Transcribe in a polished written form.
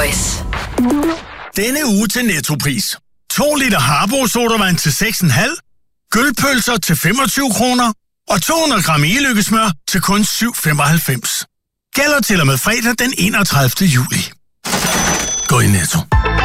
Voice. Denne uge til Nettopris. 2 liter Harbo sodavand til 6,5, gølpølser til 25 kroner og 200 gram e-lykkesmør til kun 7,95. Gælder til og med fredag den 31. juli. Gå i Netto.